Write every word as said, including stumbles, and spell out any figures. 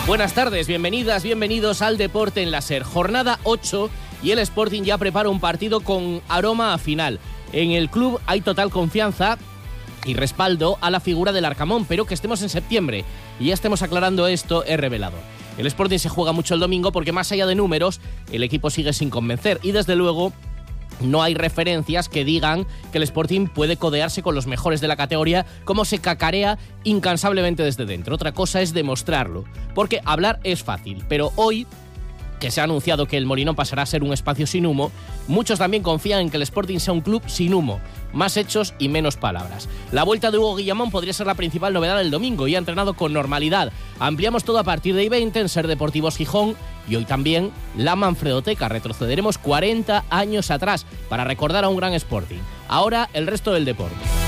Buenas tardes, bienvenidas, bienvenidos al Deporte en la SER. Jornada ocho y el Sporting ya prepara un partido con aroma a final. En el club hay total confianza y respaldo a la figura del Arcamón, pero que estemos en septiembre y ya estemos aclarando esto es revelador. El Sporting se juega mucho el domingo porque más allá de números, el equipo sigue sin convencer y desde luego no hay referencias que digan que el Sporting puede codearse con los mejores de la categoría como se cacarea incansablemente desde dentro. Otra cosa es demostrarlo, porque hablar es fácil, pero hoy que se ha anunciado que el Molinón pasará a ser un espacio sin humo, muchos también confían en que el Sporting sea un club sin humo, más hechos y menos palabras. La vuelta de Hugo Guillamón podría ser la principal novedad del domingo y ha entrenado con normalidad. Ampliamos todo a partir de I veinte en SER Deportivos Gijón y hoy también la Manfredoteca. Retrocederemos cuarenta años atrás para recordar a un gran Sporting. Ahora el resto del deporte.